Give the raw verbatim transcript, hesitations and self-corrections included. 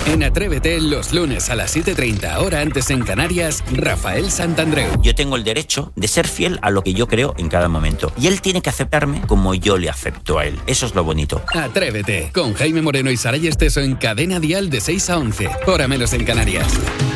En Atrévete, los lunes a las siete y treinta, hora antes en Canarias, Rafael Santandreu. Yo tengo el derecho de ser fiel a lo que yo creo en cada momento. Y él tiene que aceptarme como yo le acepto a él. Eso es lo bonito. Atrévete, con Jaime Moreno y Saray Esteso en Cadena Dial de seis a once, hora menos en Canarias.